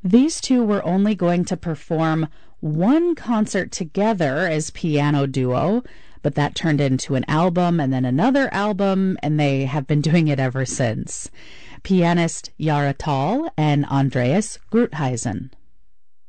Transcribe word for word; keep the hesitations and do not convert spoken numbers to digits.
These two were only going to perform one concert together as piano duo, but that turned into an album and then another album, and they have been doing it ever since. Pianist Yara Tall and Andreas Gruithuisen.